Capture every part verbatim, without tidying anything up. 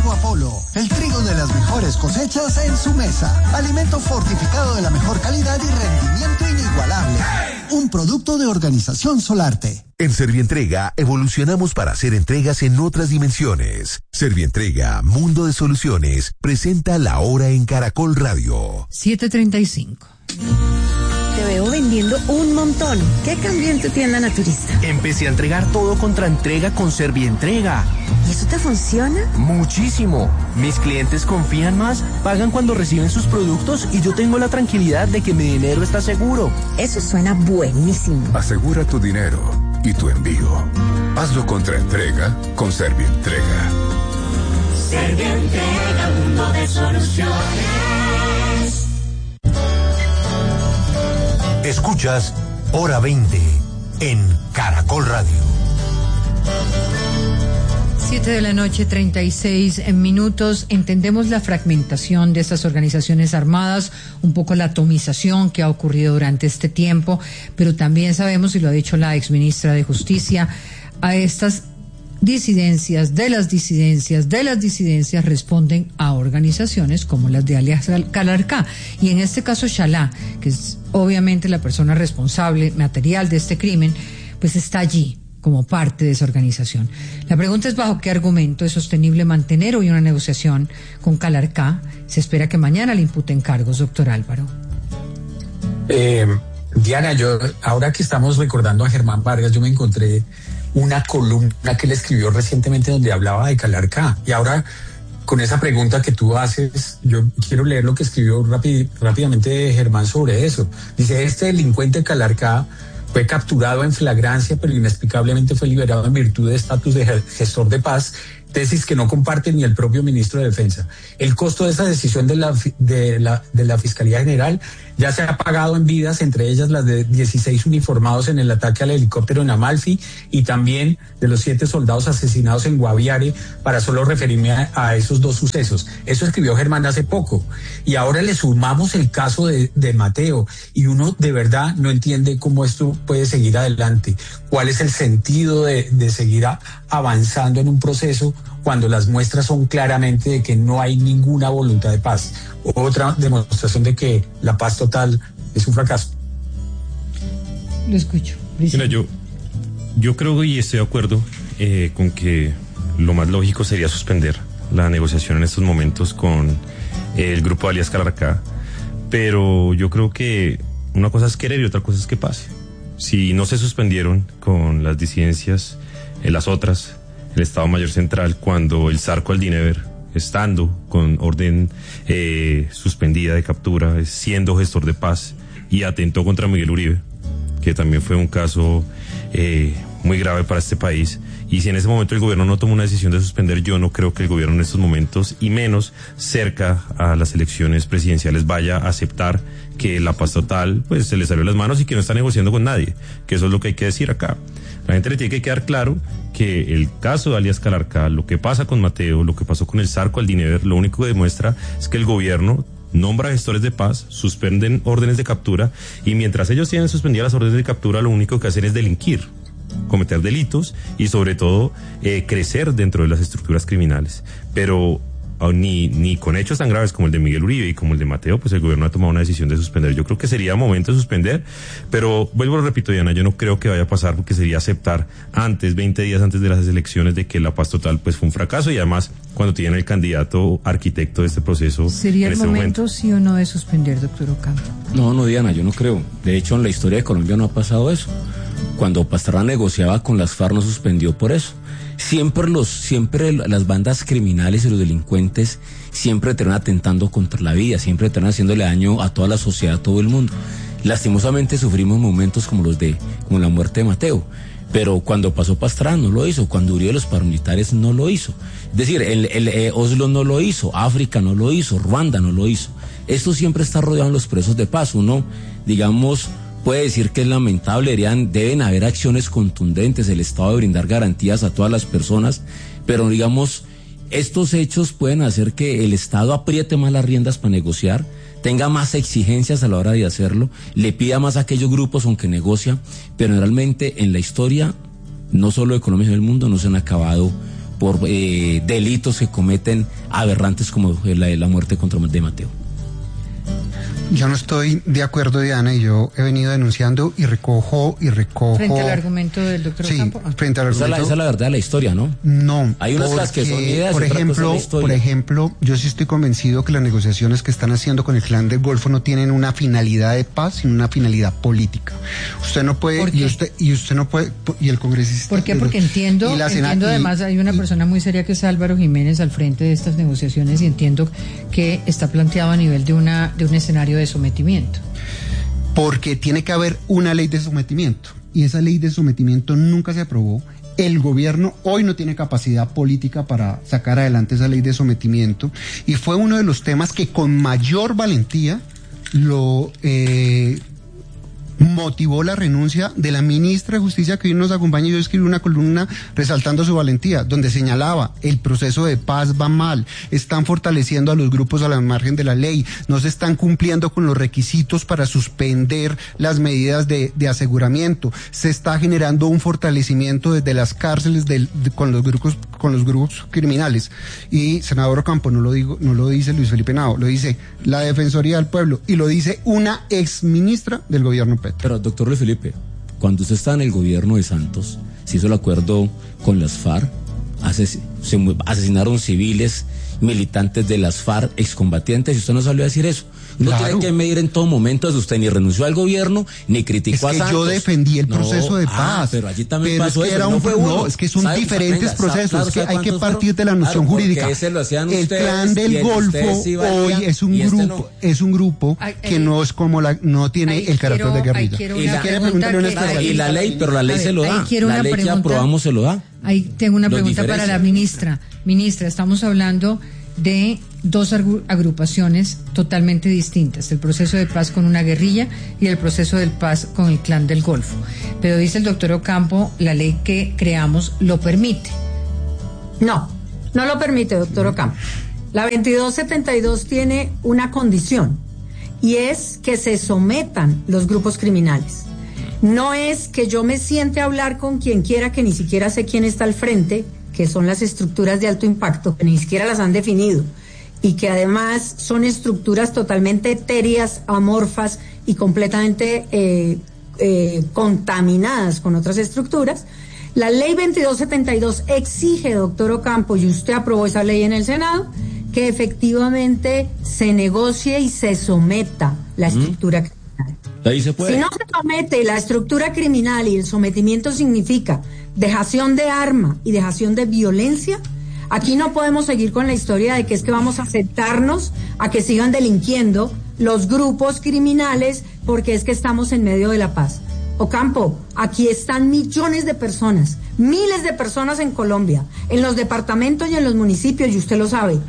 Trigo Apolo, el trigo de las mejores cosechas en su mesa. Alimento fortificado de la mejor calidad y rendimiento inigualable. Un producto de Organización Solarte. En Servientrega evolucionamos para hacer entregas en otras dimensiones. Servientrega, Mundo de Soluciones, presenta La Hora en Caracol Radio. siete treinta y cinco. Te veo vendiendo un montón. ¿Qué cambió en tu tienda naturista? Empecé a entregar todo contra entrega con Servientrega. ¿Y eso te funciona? Muchísimo. Mis clientes confían más, pagan cuando reciben sus productos y yo tengo la tranquilidad de que mi dinero está seguro. Eso suena buenísimo. Asegura tu dinero y tu envío. Hazlo contra entrega con Servientrega. Servientrega, mundo de soluciones. Escuchas Hora veinte en Caracol Radio. Siete de la noche, treinta y seis minutos. Entendemos la fragmentación de estas organizaciones armadas, un poco la atomización que ha ocurrido durante este tiempo, pero también sabemos, y lo ha dicho la exministra de Justicia, a estas disidencias, de las disidencias, de las disidencias responden a organizaciones como las de alias Calarcá. Y en este caso, Xalá, que es obviamente la persona responsable material de este crimen, pues está allí como parte de esa organización. La pregunta es bajo qué argumento es sostenible mantener hoy una negociación con Calarcá. Se espera que mañana le imputen cargos, doctor Álvaro. Eh, Diana, yo ahora que estamos recordando a Germán Vargas, yo me encontré una columna que él escribió recientemente donde hablaba de Calarcá. Y ahora, con esa pregunta que tú haces, yo quiero leer lo que escribió rápid, rápidamente Germán sobre eso. Dice, este delincuente Calarcá fue capturado en flagrancia, pero inexplicablemente fue liberado en virtud de estatus de gestor de paz, tesis que no comparte ni el propio ministro de Defensa. El costo de esa decisión de la, de la, de la Fiscalía General ya se ha pagado en vidas, entre ellas las de dieciséis uniformados en el ataque al helicóptero en Amalfi y también de los siete soldados asesinados en Guaviare, para solo referirme a, a esos dos sucesos. Eso escribió Germán hace poco. Y ahora le sumamos el caso de, de Mateo, y uno de verdad no entiende cómo esto puede seguir adelante. ¿Cuál es el sentido de, de seguir a, avanzando en un proceso cuando las muestras son claramente de que no hay ninguna voluntad de paz? Otra demostración de que la paz total es un fracaso. Lo escucho. Mira, yo, yo creo y estoy de acuerdo eh, con que lo más lógico sería suspender la negociación en estos momentos con eh, el grupo alias Calarcá, pero yo creo que una cosa es querer y otra cosa es que pase. Si no se suspendieron con las disidencias, eh, las otras, el Estado Mayor Central, cuando el Zarco Aldínever, estando con orden eh, suspendida de captura, siendo gestor de paz, y atentó contra Miguel Uribe, que también fue un caso eh, muy grave para este país. Y si en ese momento el gobierno no tomó una decisión de suspender, yo no creo que el gobierno en estos momentos, y menos cerca a las elecciones presidenciales, vaya a aceptar que la paz total pues se le salió de las manos y que no está negociando con nadie, que eso es lo que hay que decir acá. La gente le tiene que quedar claro que el caso de alias Calarcá, lo que pasa con Mateo, lo que pasó con el Zarco Aldínever, lo único que demuestra es que el gobierno nombra gestores de paz, suspenden órdenes de captura, y mientras ellos tienen suspendidas las órdenes de captura, lo único que hacen es delinquir, cometer delitos y sobre todo eh, crecer dentro de las estructuras criminales. Pero oh, ni, ni con hechos tan graves como el de Miguel Uribe y como el de Mateo, pues el gobierno ha tomado una decisión de suspender. Yo creo que sería momento de suspender, pero vuelvo, lo repito, Diana, yo no creo que vaya a pasar, porque sería aceptar antes, veinte días antes de las elecciones, de que la paz total pues fue un fracaso, y además cuando tienen el candidato arquitecto de este proceso. ¿Sería el este momento, momento, sí o no, de suspender, doctor Ocampo? No, no, Diana, yo no creo. De hecho, en la historia de Colombia no ha pasado eso. Cuando Pastrana negociaba con las FARC no suspendió por eso. Siempre los, siempre las bandas criminales y los delincuentes siempre terminan atentando contra la vida, siempre terminan haciéndole daño a toda la sociedad, a todo el mundo. Lastimosamente sufrimos momentos como los de, como la muerte de Mateo. Pero cuando pasó Pastrana no lo hizo, cuando Uribe, los paramilitares, no lo hizo. Es decir, el, el eh, Oslo no lo hizo, África no lo hizo, Ruanda no lo hizo. Esto siempre está rodeado en los procesos de paz. Uno, digamos, puede decir que es lamentable, deberían, deben haber acciones contundentes, el Estado de brindar garantías a todas las personas, pero digamos, estos hechos pueden hacer que el Estado apriete más las riendas para negociar, tenga más exigencias a la hora de hacerlo, le pida más a aquellos grupos aunque negocia, pero realmente en la historia, no solo de Colombia, sino del mundo, no se han acabado por eh, delitos que cometen aberrantes como la, la muerte contra de Mateo. Yo no estoy de acuerdo, Diana, y yo he venido denunciando y recojo y recojo. Frente al argumento del doctor Sí, Ocampo. frente al argumento. Esa es, la, esa es la verdad de la historia, ¿no? No. Hay unas porque, cosas que son ideas, por y otra ejemplo, cosa es la historia. por ejemplo, yo sí estoy convencido que las negociaciones que están haciendo con el Clan del Golfo no tienen una finalidad de paz, sino una finalidad política. Usted no puede y usted y usted no puede y el congresista. ¿Por qué? Porque entiendo, y la entiendo Sena- además y- hay una y- persona muy seria que es Álvaro Jiménez al frente de estas negociaciones y entiendo que está planteado a nivel de una de un escenario de sometimiento. Porque tiene que haber una ley de sometimiento y esa ley de sometimiento nunca se aprobó. El gobierno hoy no tiene capacidad política para sacar adelante esa ley de sometimiento y fue uno de los temas que con mayor valentía lo eh, motivó la renuncia de la ministra de Justicia que hoy nos acompaña. Yo escribí una columna resaltando su valentía, donde señalaba el proceso de paz va mal, están fortaleciendo a los grupos a la margen de la ley, no se están cumpliendo con los requisitos para suspender las medidas de, de aseguramiento, se está generando un fortalecimiento desde las cárceles del, de, con los grupos con los grupos criminales. Y senador Ocampo, no lo digo, no lo dice Luis Felipe Nao, lo dice la Defensoría del Pueblo y lo dice una ex ministra del gobierno Petro. Pero, doctor Luis Felipe, cuando usted está en el gobierno de Santos, se hizo el acuerdo con las FARC, ases- se mu- asesinaron civiles, militantes de las FARC, excombatientes, y usted no salió a decir eso. No Claro. tiene que medir en todo momento, usted ni renunció al gobierno, ni criticó Es que a Santos. yo defendí el No, proceso de ah, paz. pero allí también Pero pasó es que eso, era no un- fue no, uno. es que son ¿Sabe? diferentes Venga, procesos, claro, es que ¿sabe hay que cuántos partir de la fueron? noción Claro, porque jurídica. ese lo hacían El ustedes, Clan del y el de Golfo ustedes sí valía, hoy es un y este grupo, no. es un grupo Ay, que ay, no es como la, no tiene ahí el carácter quiero- de ahí guerrilla. quiero Y una la- quiere pregunta preguntarle a un que- especialista. Y la ley, pero la ley A ver, se lo ahí da. quiero La una ley que pregunta. aprobamos se lo da. Ahí tengo una Los pregunta para diferencia. la ministra. Ministra, estamos hablando de dos agru- agrupaciones totalmente distintas, el proceso de paz con una guerrilla y el proceso de paz con el Clan del Golfo. Pero dice el doctor Ocampo, la ley que creamos lo permite. No, no lo permite, doctor Ocampo. La veintidós setenta y dos tiene una condición y es que se sometan los grupos criminales. No es que yo me siente a hablar con quien quiera, que ni siquiera sé quién está al frente, que son las estructuras de alto impacto, que ni siquiera las han definido y que además son estructuras totalmente etéreas, amorfas y completamente eh, eh, contaminadas con otras estructuras. La ley veintidós setenta y dos exige, doctor Ocampo, y usted aprobó esa ley en el Senado, que efectivamente se negocie y se someta la estructura criminal. Ahí se puede. Si no se somete la estructura criminal y el sometimiento significa dejación de arma y dejación de violencia, aquí no podemos seguir con la historia de que es que vamos a aceptarnos a que sigan delinquiendo los grupos criminales porque es que estamos en medio de la paz. Ocampo, aquí están millones de personas, miles de personas en Colombia, en los departamentos y en los municipios, y usted lo sabe,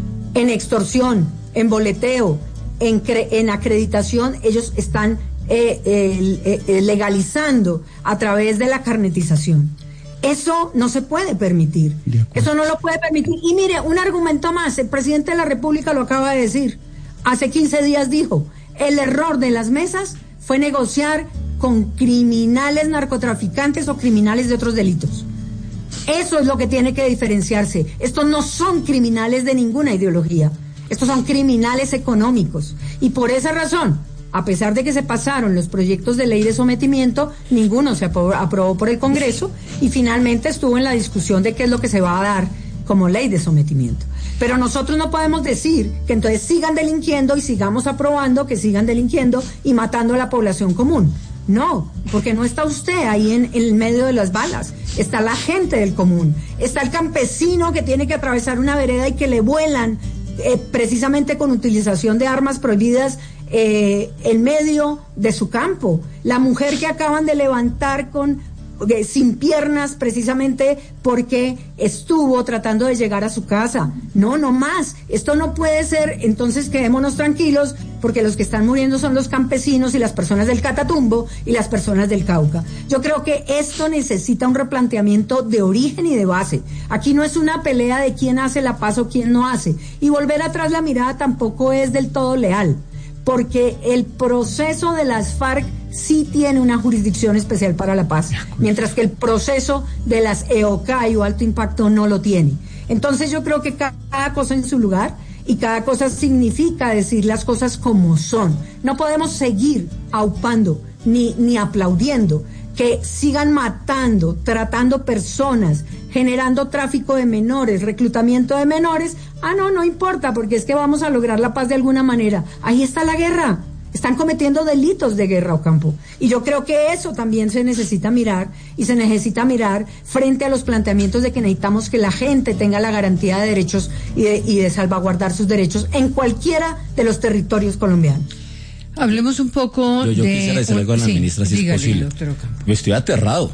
en extorsión, en boleteo, en, cre- en acreditación, ellos están eh, eh, eh, legalizando a través de la carnetización. Eso no se puede permitir. Eso no lo puede permitir. Y mire, un argumento más, el presidente de la República lo acaba de decir. Hace quince días dijo, el error de las mesas fue negociar con criminales narcotraficantes o criminales de otros delitos. Eso es lo que tiene que diferenciarse. Estos no son criminales de ninguna ideología. Estos son criminales económicos. Y por esa razón, a pesar de que se pasaron los proyectos de ley de sometimiento, ninguno se aprobó, aprobó por el Congreso y finalmente estuvo en la discusión de qué es lo que se va a dar como ley de sometimiento. Pero nosotros no podemos decir que entonces sigan delinquiendo y sigamos aprobando que sigan delinquiendo y matando a la población común. No, porque no está usted ahí en, en el medio de las balas. Está la gente del común. Está el campesino que tiene que atravesar una vereda y que le vuelan eh, precisamente con utilización de armas prohibidas eh, en medio de su campo. La mujer que acaban de levantar con eh, sin piernas precisamente porque estuvo tratando de llegar a su casa. No, no más. Esto no puede ser. Entonces quedémonos tranquilos, porque los que están muriendo son los campesinos y las personas del Catatumbo y las personas del Cauca. Yo creo que esto necesita un replanteamiento de origen y de base. Aquí no es una pelea de quién hace la paz o quién no hace. Y volver atrás la mirada tampoco es del todo leal, porque el proceso de las FARC sí tiene una jurisdicción especial para la paz, mientras que el proceso de las E O C A y o alto impacto no lo tiene. Entonces yo creo que cada cosa en su lugar y cada cosa significa decir las cosas como son. No podemos seguir aupando ni, ni aplaudiendo que sigan matando, tratando personas, generando tráfico de menores, reclutamiento de menores. Ah, no, no importa, porque es que vamos a lograr la paz de alguna manera. Ahí está la guerra. Están cometiendo delitos de guerra, Ocampo. Y yo creo que eso también se necesita mirar, y se necesita mirar frente a los planteamientos de que necesitamos que la gente tenga la garantía de derechos y de, y de salvaguardar sus derechos en cualquiera de los territorios colombianos. Hablemos un poco yo, yo de... quisiera decir algo a la sí, ministra, si dígale, es posible. Doctor Ocampo. Yo estoy aterrado.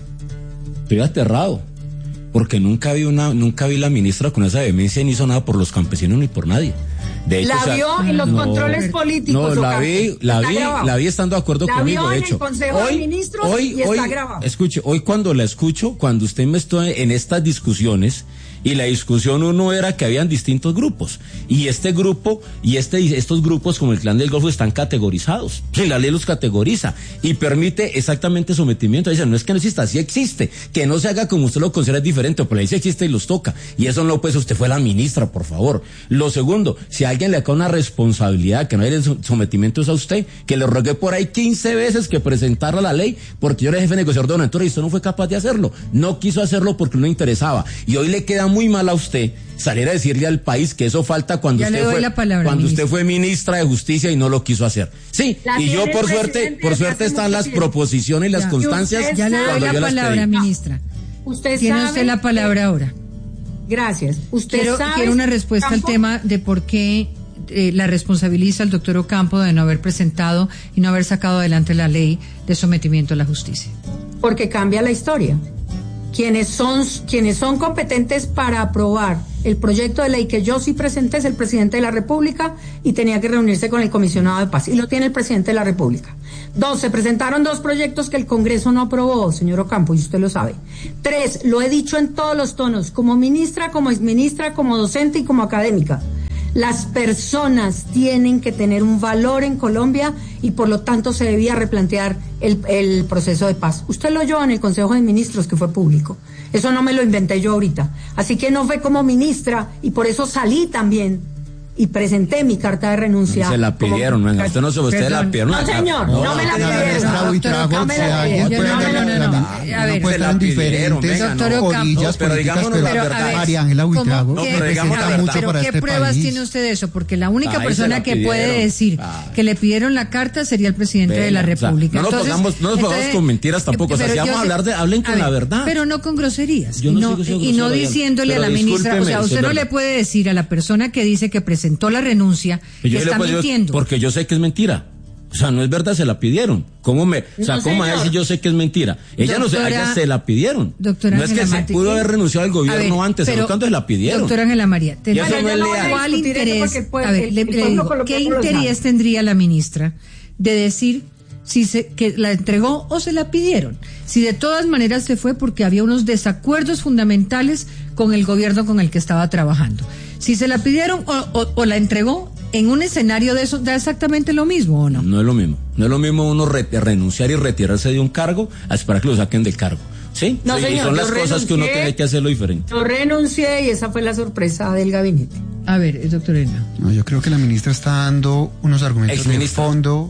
Estoy aterrado. Porque nunca vi una, nunca vi la ministra con esa vehemencia ni hizo nada por los campesinos ni por nadie. De hecho, la o sea, vio en los no, controles políticos. No, la vi, la vi, la vi estando de acuerdo la conmigo. Vio de en hecho, el Consejo hoy, de Ministros hoy, y está hoy, grabado. Escuche, hoy cuando la escucho, cuando usted me está en estas discusiones, y la discusión uno era que habían distintos grupos, y este grupo y este estos grupos como el Clan del Golfo están categorizados, y la ley los categoriza y permite exactamente sometimiento. Dicen, no es que no exista, sí existe, que no se haga como usted lo considera diferente, pero ahí sí existe y los toca, y eso no, pues usted fue la ministra, por favor. Lo segundo, si a alguien le cae una responsabilidad que no hay sometimiento es a usted, que le rogué por ahí quince veces que presentara la ley, porque yo era jefe negociador de Don Antonio y usted no fue capaz de hacerlo, no quiso hacerlo porque no le interesaba, y hoy le queda muy mal a usted salir a decirle al país que eso falta cuando ya usted le doy fue la palabra, cuando ministra. usted fue ministra de Justicia y no lo quiso hacer. Sí, la y yo por suerte, por suerte están las tiempo. proposiciones y las ya. constancias. Ya le doy la palabra, ministra. Usted Tiene sabe usted la palabra que... ahora. Gracias. Usted quiero, sabe quiero una respuesta Ocampo... al tema de por qué eh, la responsabiliza al doctor Ocampo de no haber presentado y no haber sacado adelante la ley de sometimiento a la justicia. Porque cambia la historia. Quienes son, quienes son competentes para aprobar el proyecto de ley que yo sí presenté es el presidente de la República y tenía que reunirse con el comisionado de paz, y lo tiene el presidente de la República. Dos, se presentaron dos proyectos que el Congreso no aprobó, señor Ocampo, y usted lo sabe. Tres, lo he dicho en todos los tonos, como ministra, como exministra, como docente y como académica. Las personas tienen que tener un valor en Colombia y por lo tanto se debía replantear el, el proceso de paz. Usted lo oyó en el Consejo de Ministros, que fue público. Eso no me lo inventé yo ahorita. Así que no fue como ministra y por eso salí también y presenté mi carta de renuncia. Se la pidieron, como... venga, usted no se usted la pidieron. No, señor, no, no me la pidieron. No me la pidieron. A ver, pues están diferentes orillas políticas, pero María Ángela Buitrago representa mucho para este país. ¿Qué pruebas tiene usted de eso? Porque la única persona que puede decir que le pidieron la carta sería el presidente de la República. No nos pongamos con mentiras tampoco, o sea, si vamos a hablar de, hablen con la verdad. Pero no con groserías. Y no diciéndole a la ministra, o sea, usted no le puede decir a la persona que dice que presentó la renuncia que está mintiendo. Porque yo sé que es mentira. O sea, no es verdad, se la pidieron. ¿Cómo me, o sea, no, cómo es si yo sé que es mentira? Ella doctora, no se, ella se la pidieron. Doctora no es que Ángela se Mati, pudo haber renunciado al gobierno ver, antes, pero tanto se la pidieron. Doctora Ángela María, ten, eso no es leal. ¿Cuál interés? A ver, le, le digo, ¿qué interés tendría la ministra de decir si se, que la entregó o se la pidieron? Si de todas maneras se fue porque había unos desacuerdos fundamentales con el gobierno con el que estaba trabajando. Si se la pidieron o, o, o la entregó, en un escenario de eso, ¿da exactamente lo mismo o no? No es lo mismo. No es lo mismo uno re, renunciar y retirarse de un cargo a esperar que lo saquen del cargo. ¿Sí? No, sí, señor, son las cosas que uno tiene que hacerlo diferente. Yo renuncié y esa fue la sorpresa del gabinete. A ver, doctor Elena. No, yo creo que la ministra está dando unos argumentos de fondo.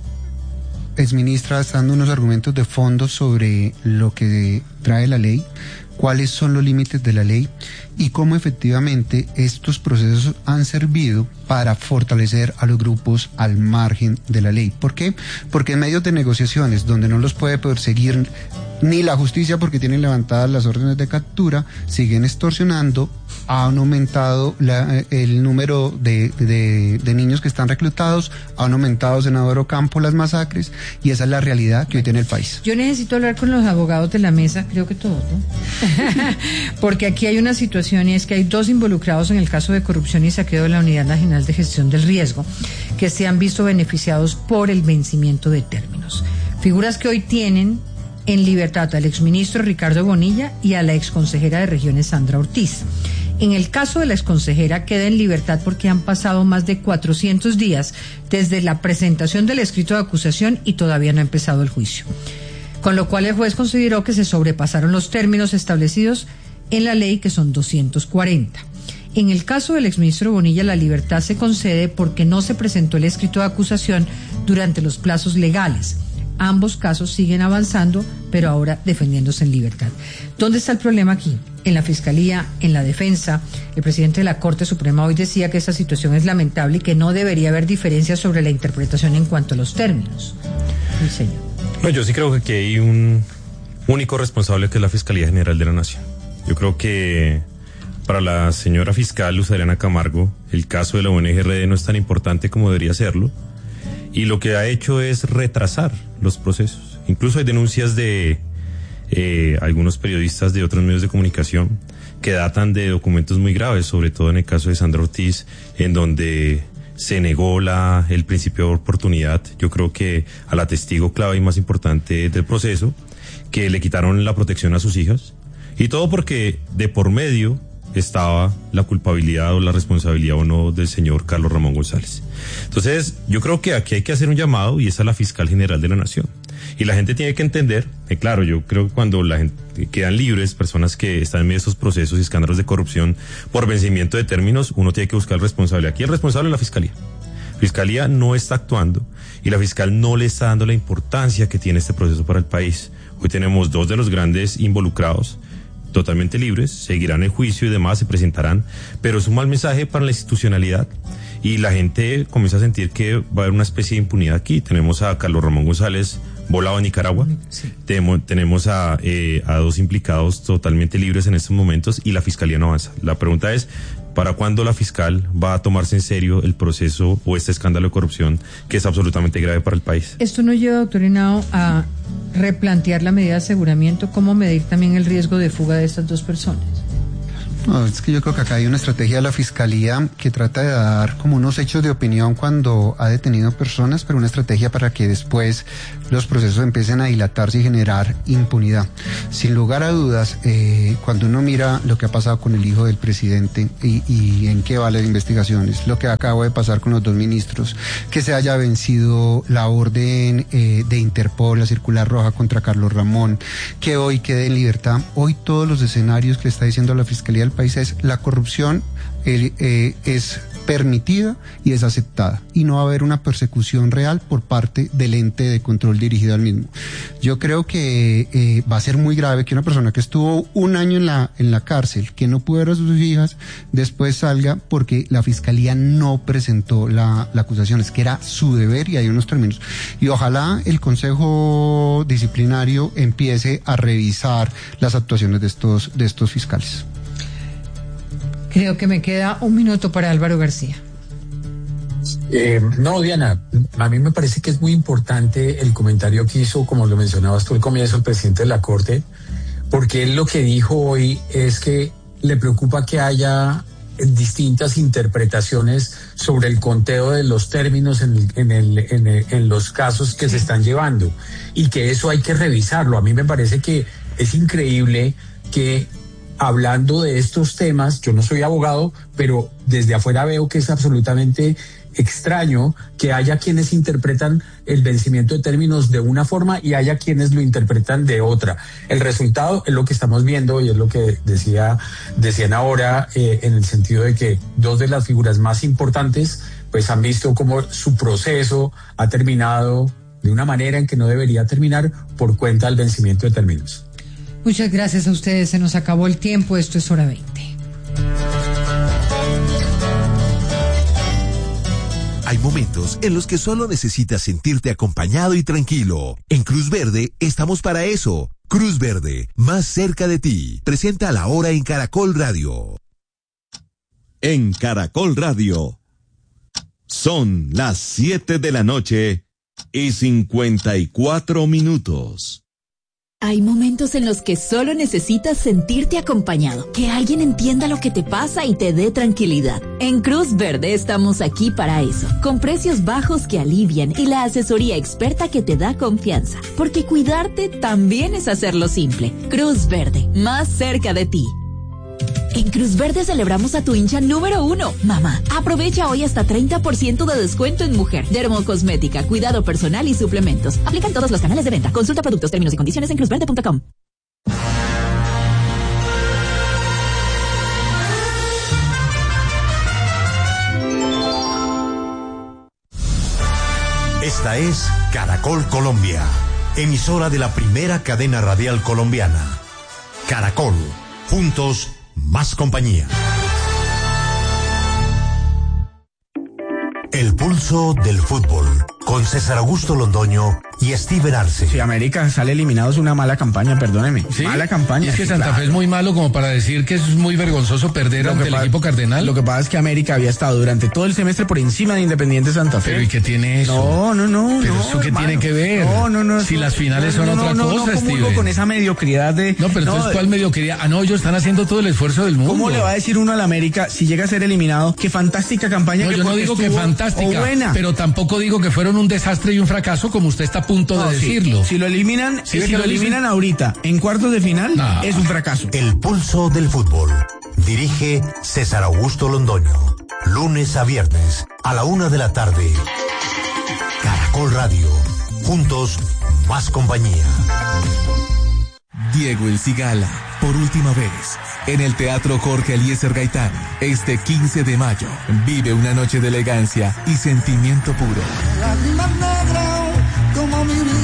Exministra está dando unos argumentos de fondo sobre lo que trae la ley, cuáles son los límites de la ley y cómo efectivamente estos procesos han servido para fortalecer a los grupos al margen de la ley. ¿Por qué? Porque en medio de negociaciones donde no los puede perseguir ni la justicia porque tienen levantadas las órdenes de captura, siguen extorsionando, han aumentado la, el número de, de, de niños que están reclutados, han aumentado, senador Ocampo, las masacres, y esa es la realidad que hoy tiene el país. Yo necesito hablar con los abogados de la mesa, creo que todos, ¿no? Porque aquí hay una situación y es que hay dos involucrados en el caso de corrupción y saqueo de la Unidad Nacional de Gestión del Riesgo que se han visto beneficiados por el vencimiento de términos. Figuras que hoy tienen en libertad al exministro Ricardo Bonilla y a la exconsejera de Regiones Sandra Ortiz. En el caso de la exconsejera queda en libertad porque han pasado más de cuatrocientos días desde la presentación del escrito de acusación y todavía no ha empezado el juicio. Con lo cual el juez consideró que se sobrepasaron los términos establecidos en la ley, que son doscientos cuarenta. En el caso del exministro Bonilla, la libertad se concede porque no se presentó el escrito de acusación durante los plazos legales. Ambos casos siguen avanzando, pero ahora defendiéndose en libertad. ¿Dónde está el problema aquí? En la Fiscalía, en la defensa. El presidente de la Corte Suprema hoy decía que esta situación es lamentable y que no debería haber diferencias sobre la interpretación en cuanto a los términos. Sí, señor. No, yo sí creo que aquí hay un único responsable, que es la Fiscalía General de la Nación. Yo creo que para la señora fiscal Luz Adriana Camargo, el caso de la O N G R D no es tan importante como debería serlo, y lo que ha hecho es retrasar los procesos. Incluso hay denuncias de eh, algunos periodistas de otros medios de comunicación que datan de documentos muy graves, sobre todo en el caso de Sandra Ortiz, en donde se negó la, el principio de oportunidad. Yo creo que a la testigo clave y más importante del proceso, que le quitaron la protección a sus hijas, y todo porque de por medio estaba la culpabilidad o la responsabilidad o no del señor Carlos Ramón González. Entonces, yo creo que aquí hay que hacer un llamado, y esa es la Fiscal General de la Nación. Y la gente tiene que entender, que claro, yo creo que cuando la gente quedan libres, personas que están en medio de esos procesos y escándalos de corrupción por vencimiento de términos, uno tiene que buscar el responsable. Aquí el responsable es la Fiscalía. La Fiscalía no está actuando y la fiscal no le está dando la importancia que tiene este proceso para el país. Hoy tenemos dos de los grandes involucrados totalmente libres, seguirán el juicio y demás, se presentarán, pero es un mal mensaje para la institucionalidad y la gente comienza a sentir que va a haber una especie de impunidad aquí. Tenemos a Carlos Ramón González volado a Nicaragua, sí. tenemos, tenemos a, eh, a dos implicados totalmente libres en estos momentos y la Fiscalía no avanza. La pregunta es, ¿para cuándo la fiscal va a tomarse en serio el proceso o este escándalo de corrupción que es absolutamente grave para el país? Esto nos lleva, doctor Henao, a replantear la medida de aseguramiento, cómo medir también el riesgo de fuga de estas dos personas. No, es que yo creo que acá hay una estrategia de la Fiscalía que trata de dar como unos hechos de opinión cuando ha detenido personas, pero una estrategia para que después los procesos empiecen a dilatarse y generar impunidad. Sin lugar a dudas, eh, cuando uno mira lo que ha pasado con el hijo del presidente y, y en qué vale las investigaciones, lo que acaba de pasar con los dos ministros, que se haya vencido la orden eh, de Interpol, la circular roja contra Carlos Ramón, que hoy quede en libertad, hoy todos los escenarios que le está diciendo la Fiscalía del país es la corrupción eh, eh, es permitida y es aceptada y no va a haber una persecución real por parte del ente de control dirigido al mismo. Yo creo que eh, va a ser muy grave que una persona que estuvo un año en la en la cárcel, que no pudo ver a sus hijas, después salga porque la Fiscalía no presentó la, la acusación, es que era su deber y hay unos términos. Y ojalá el Consejo Disciplinario empiece a revisar las actuaciones de estos de estos fiscales. Creo que me queda un minuto para Álvaro García. Eh, no, Diana, a mí me parece que es muy importante el comentario que hizo, como lo mencionabas tú al comienzo, el presidente de la Corte, porque él lo que dijo hoy es que le preocupa que haya distintas interpretaciones sobre el conteo de los términos en, el, en, el, en, el, en los casos que se están llevando y que eso hay que revisarlo. A mí me parece que es increíble que hablando de estos temas, yo no soy abogado, pero desde afuera veo que es absolutamente extraño que haya quienes interpretan el vencimiento de términos de una forma y haya quienes lo interpretan de otra. El resultado es lo que estamos viendo y es lo que decía, decían ahora, eh, en el sentido de que dos de las figuras más importantes pues han visto cómo su proceso ha terminado de una manera en que no debería terminar por cuenta del vencimiento de términos. Muchas gracias a ustedes, se nos acabó el tiempo, esto es Hora veinte. Hay momentos en los que solo necesitas sentirte acompañado y tranquilo. En Cruz Verde estamos para eso. Cruz Verde, más cerca de ti. Presenta La Hora en Caracol Radio. En Caracol Radio. Son las siete de la noche y cincuenta y cuatro minutos. Hay momentos en los que solo necesitas sentirte acompañado, que alguien entienda lo que te pasa y te dé tranquilidad. En Cruz Verde estamos aquí para eso, con precios bajos que alivian y la asesoría experta que te da confianza, porque cuidarte también es hacerlo simple. Cruz Verde, más cerca de ti. En Cruz Verde celebramos a tu hincha número uno, mamá. Aprovecha hoy hasta treinta por ciento de descuento en mujer, dermocosmética, cuidado personal y suplementos. Aplican todos los canales de venta. Consulta productos, términos y condiciones en cruz verde punto com. Esta es Caracol Colombia, emisora de la primera cadena radial colombiana. Caracol, juntos, más compañía. El pulso del fútbol, con César Augusto Londoño y Steven Arce. Si América sale eliminado es una mala campaña, perdóneme. ¿Sí? Mala campaña. Y es que Santa claro. Fe es muy malo como para decir que es muy vergonzoso perder lo ante el equipo cardenal. Lo que pasa es que América había estado durante todo el semestre por encima de Independiente Santa Fe. Pero ¿y qué tiene eso? No, no, no. Pero no, eso qué hermano. tiene que ver. No, no, no. Si las finales no, no, son no, otra no, cosa, no, no, Steven. con esa mediocridad de... No, pero entonces, no, ¿cuál mediocridad? Ah, no, ellos están haciendo todo el esfuerzo del mundo. ¿Cómo le va a decir uno al América si llega a ser eliminado? Qué fantástica campaña. No, que yo no digo que fantástica, buena. Pero tampoco digo que fueron un desastre y un fracaso como usted está a punto no, de sí. decirlo. Si lo eliminan, ¿Sí si lo, lo eliminan ahorita en cuartos de final, no. Es un fracaso. El pulso del fútbol. Dirige César Augusto Londoño. Lunes a viernes a la una de la tarde. Caracol Radio. Juntos, más compañía. Diego El Cigala, por última vez, en el Teatro Jorge Eliezer Gaitán, este quince de mayo. Vive una noche de elegancia y sentimiento puro. Lágrimas negras como mi vida.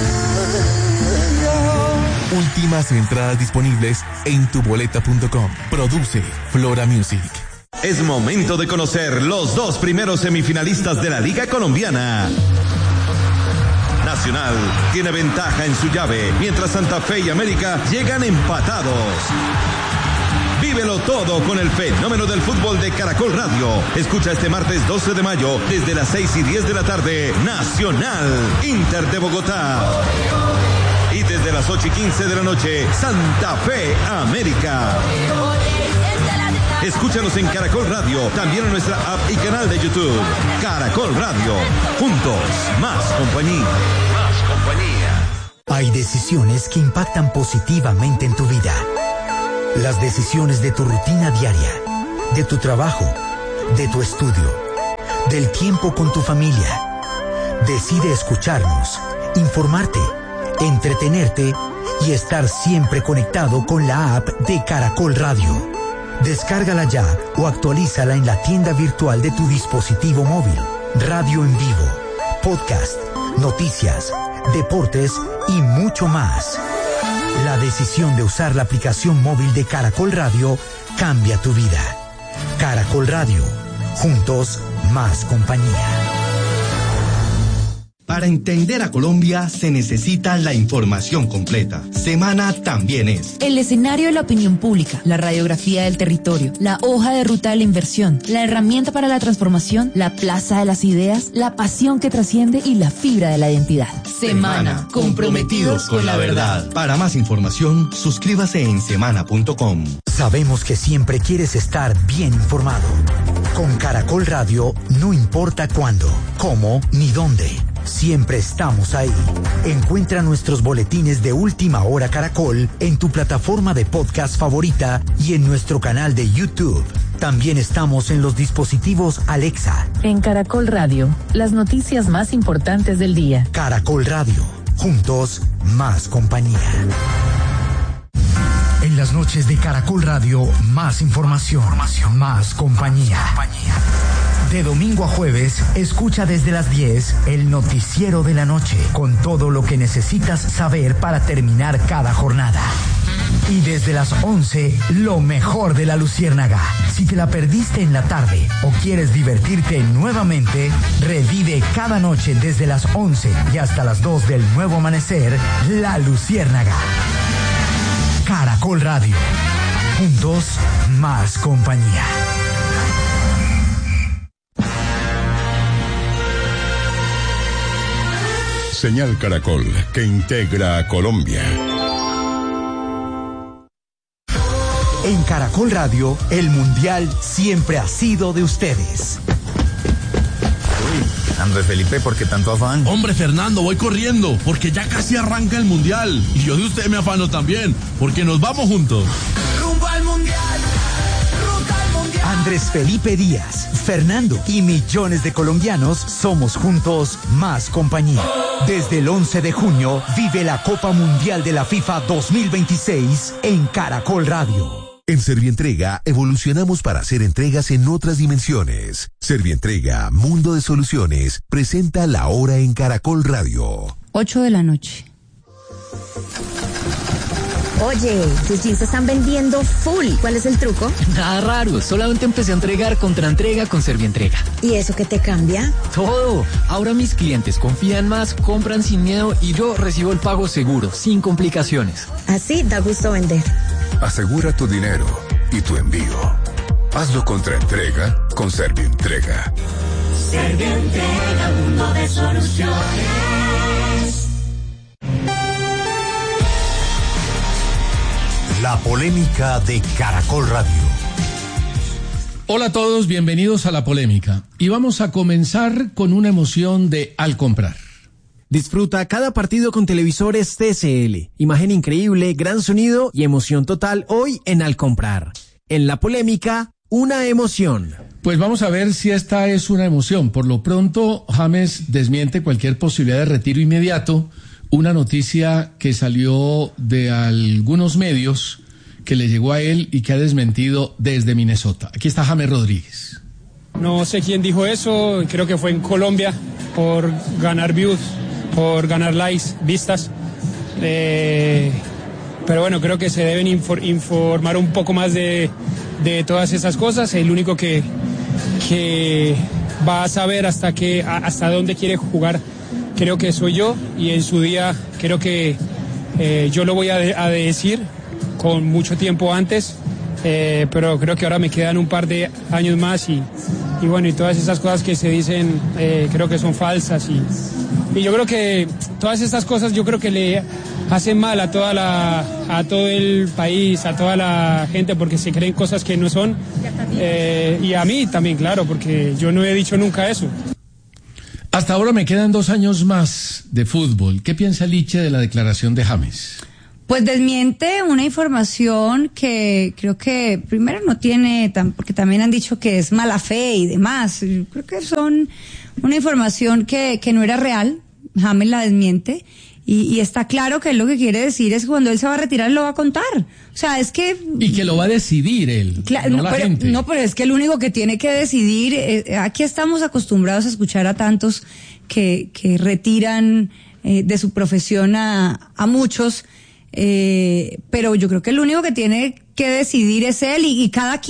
Últimas entradas disponibles en tuboleta punto com. Produce Flora Music. Es momento de conocer los dos primeros semifinalistas de la Liga Colombiana. Nacional tiene ventaja en su llave, mientras Santa Fe y América llegan empatados. Vívelo todo con el fenómeno del fútbol de Caracol Radio. Escucha este martes doce de mayo, desde las seis y diez de la tarde, Nacional, Inter de Bogotá. Y desde las ocho y quince de la noche, Santa Fe, América. Escúchanos en Caracol Radio, también en nuestra app y canal de YouTube. Caracol Radio, juntos, más compañía. Más compañía. Hay decisiones que impactan positivamente en tu vida. Las decisiones de tu rutina diaria, de tu trabajo, de tu estudio, del tiempo con tu familia. Decide escucharnos, informarte, entretenerte y estar siempre conectado con la app de Caracol Radio. Descárgala ya o actualízala en la tienda virtual de tu dispositivo móvil. Radio en vivo, podcast, noticias, deportes y mucho más. La decisión de usar la aplicación móvil de Caracol Radio cambia tu vida. Caracol Radio, juntos, más compañía. Para entender a Colombia se necesita la información completa. Semana también es el escenario de la opinión pública, la radiografía del territorio, la hoja de ruta de la inversión, la herramienta para la transformación, la plaza de las ideas, la pasión que trasciende y la fibra de la identidad. Semana, Semana comprometidos con la verdad. Para más información, suscríbase en semana punto com. Sabemos que siempre quieres estar bien informado. Con Caracol Radio, no importa cuándo, cómo ni dónde. Siempre estamos ahí. Encuentra nuestros boletines de Última Hora Caracol en tu plataforma de podcast favorita y en nuestro canal de YouTube. También estamos en los dispositivos Alexa. En Caracol Radio, las noticias más importantes del día. Caracol Radio, juntos, más compañía. En las noches de Caracol Radio, más información, información más compañía. Más compañía. De domingo a jueves, escucha desde las diez el noticiero de la noche, con todo lo que necesitas saber para terminar cada jornada. Y desde las once, lo mejor de la Luciérnaga. Si te la perdiste en la tarde o quieres divertirte nuevamente, revive cada noche desde las once y hasta las dos del nuevo amanecer, La Luciérnaga. Caracol Radio. Juntos, más compañía. Señal Caracol, que integra a Colombia. En Caracol Radio, el Mundial siempre ha sido de ustedes. Uy, Andrés Felipe, ¿por qué tanto afán? Hombre, Fernando, voy corriendo, porque ya casi arranca el Mundial. Y yo de usted me afano también, porque nos vamos juntos. Rumbo al Mundial. Andrés Felipe Díaz, Fernando y millones de colombianos somos juntos más compañía. Desde el once de junio vive la Copa Mundial de la FIFA dos mil veintiséis en Caracol Radio. En Servientrega evolucionamos para hacer entregas en otras dimensiones. Servientrega, Mundo de Soluciones, presenta La Hora en Caracol Radio. ocho de la noche. Oye, tus jeans se están vendiendo full. ¿Cuál es el truco? Nada raro, solamente empecé a entregar contra entrega con Servientrega. ¿Y eso qué te cambia? Todo. Ahora mis clientes confían más, compran sin miedo y yo recibo el pago seguro, sin complicaciones. Así da gusto vender. Asegura tu dinero y tu envío. Hazlo contra entrega con Servientrega. Servientrega, mundo de soluciones. La polémica de Caracol Radio. Hola a todos, bienvenidos a La Polémica. Y vamos a comenzar con una emoción de Al Comprar. Disfruta cada partido con televisores T C L. Imagen increíble, gran sonido y emoción total hoy en Al Comprar. En La Polémica, una emoción. Pues vamos a ver si esta es una emoción. Por lo pronto, James desmiente cualquier posibilidad de retiro inmediato. Una noticia que salió de algunos medios que le llegó a él y que ha desmentido desde Minnesota. Aquí está James Rodríguez. No sé quién dijo eso, creo que fue en Colombia, por ganar views, por ganar likes, vistas. Eh, pero bueno, creo que se deben infor- informar un poco más de, de todas esas cosas. El único que, que va a saber hasta, que, hasta dónde quiere jugar, creo que soy yo, y en su día creo que eh, yo lo voy a, de- a decir con mucho tiempo antes, eh, pero creo que ahora me quedan un par de años más y, y bueno, y todas esas cosas que se dicen eh, creo que son falsas y, y yo creo que todas estas cosas yo creo que le hacen mal a toda la a todo el país, a toda la gente, porque se creen cosas que no son, eh, y a mí también, claro, porque yo no he dicho nunca eso. Hasta ahora me quedan dos años más de fútbol. ¿Qué piensa Liche de la declaración de James? Pues desmiente una información que creo que primero no tiene, tan, porque también han dicho que es mala fe y demás. Yo creo que son una información que, que no era real. James la desmiente. Y, y está claro que él lo que quiere decir es que cuando él se va a retirar él lo va a contar. O sea, es que... Y que lo va a decidir él, Claro, no, no, la pero, gente. no, pero es que el único que tiene que decidir, eh, aquí estamos acostumbrados a escuchar a tantos que, que retiran eh, de su profesión a, a muchos, eh, pero yo creo que el único que tiene que decidir es él y, y cada quien